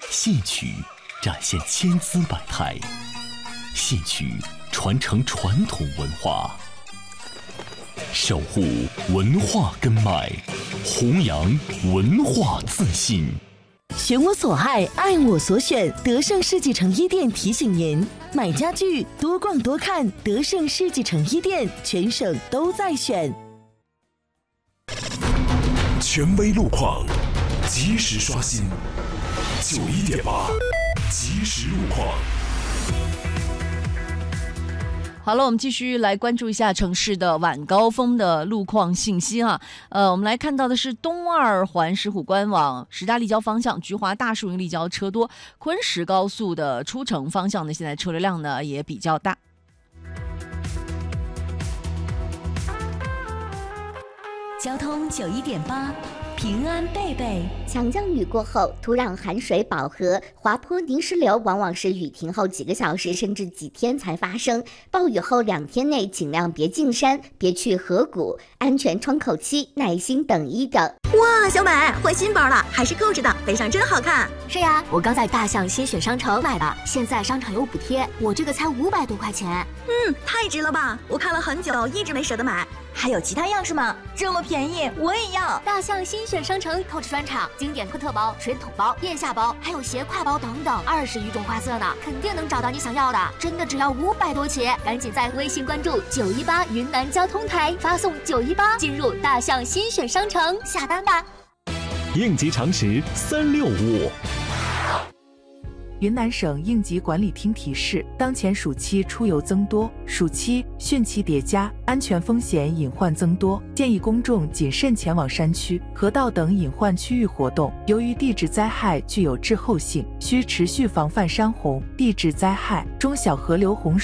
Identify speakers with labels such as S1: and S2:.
S1: 戏曲展现千姿百态，戏曲传承传统文化，守护文化根脉，弘扬文化自信。
S2: 选我所爱，爱我所选。德胜世纪成衣店提醒您：买家具多逛多看，德胜世纪成衣店全省都在选。
S3: 权威路况，及时刷新。91.8，即时路况。
S4: 好了，我们继续来关注一下城市的晚高峰的路况信息啊。我们来看到的是东二环石虎关往石家立交方向，菊华大树林立交车多，昆石高速的出城方向呢，现在车流量呢也比较大。
S5: 交通91.8，平安贝贝。
S6: 强降雨过后，土壤含水饱和，滑坡泥石流往往是雨停后几个小时甚至几天才发生。暴雨后2天内尽量别进山，别去河谷，安全窗口期耐心等一等。
S7: 哇，小美换新包了，还是扣着的，背上真好看。
S8: 是呀，我刚在大象新选商城买的，现在商场有补贴，我这个才500多块钱。
S7: 太值了吧！我看了很久，一直没舍得买。
S5: 还有其他样式吗？这么便宜，我也要！
S8: 大象新选商城扣着专场，经典科特包、水桶包、腋下包，还有斜挎包等等，20余种花色呢，肯定能找到你想要的。真的只要500多起，赶紧在微信关注918云南交通台，发送918进入大象新选商城下单吧。
S3: 应急常识365。
S9: 云南省应急管理厅提示：当前暑期出游增多，暑期汛期叠加，安全风险隐患增多，建议公众谨慎前往山区、河道等隐患区域活动。由于地质灾害具有滞后性，需持续防范山洪、地质灾害、中小河流洪水